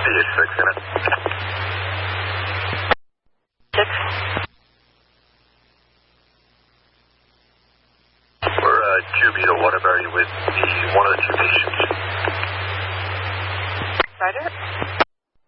CH6 in it. 6. We're QB to Waterbury with one of the two patients. Roger.